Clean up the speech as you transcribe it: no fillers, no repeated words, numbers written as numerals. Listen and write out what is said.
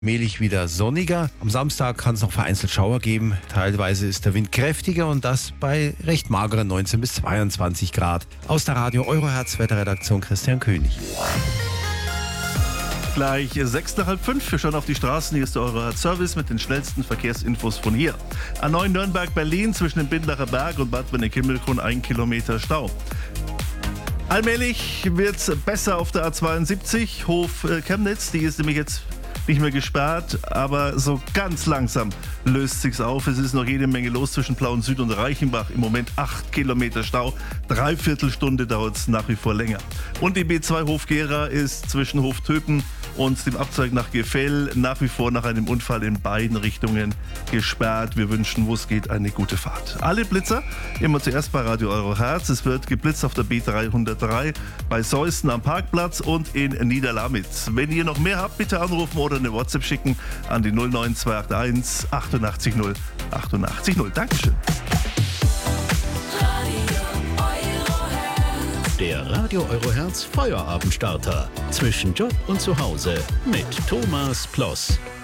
Mählich wieder sonniger. Am Samstag kann es noch vereinzelt Schauer geben. Teilweise ist der Wind kräftiger und das bei recht mageren 19 bis 22 Grad. Aus der Radio Eurohertz Wetterredaktion Christian König. Gleich 6 nach halb 5. Wir schauen auf die Straßen. Hier ist der Eurohertz-Service mit den schnellsten Verkehrsinfos von hier. A9 Nürnberg-Berlin zwischen dem Bindlacher Berg und Bad Wenneke-Himmelkron 1 Kilometer Stau. Allmählich wird es besser auf der A72 Hof Chemnitz. Die ist nämlich jetzt nicht mehr gesperrt, aber so ganz langsam löst sich's auf. Es ist noch jede Menge los zwischen Plauen Süd und Reichenbach. Im Moment 8 Kilometer Stau. Dreiviertelstunde dauert es nach wie vor länger. Und die B2 Hof Gera ist zwischen Hof Töpen und dem Abzweig nach Gefell nach wie vor nach einem Unfall in beiden Richtungen gesperrt. Wir wünschen, wo es geht, eine gute Fahrt. Alle Blitzer immer zuerst bei Radio Eurohertz. Es wird geblitzt auf der B303 bei Seusden am Parkplatz und in Niederlamitz. Wenn ihr noch mehr habt, bitte anrufen oder eine WhatsApp schicken an die 09281 88 0 88 0. Dankeschön. Der Radio Eurohertz Feuerabendstarter. Zwischen Job und Zuhause mit Thomas Ploss.